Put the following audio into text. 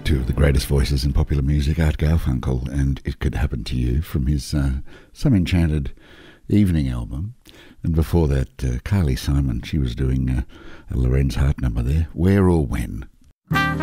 two of the greatest voices in popular music, Art Garfunkel and It Could Happen to You from his Some Enchanted Evening album. And before that, Carly Simon, she was doing a Lorenz Hart number there, Where or When.